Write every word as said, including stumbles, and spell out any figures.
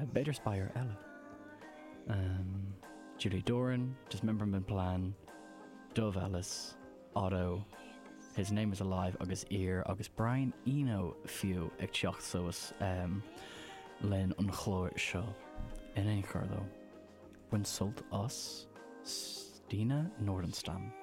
uh, beidir spire eile. Um, Julie Doran, just member min plan, Dove Ellis, Otto, His Name is Alive, agus Ear, agus Brian Eno fiú ag teocht soas um, len an chlóir seo. In ein chur though, when sult us, Stina Nordenstam.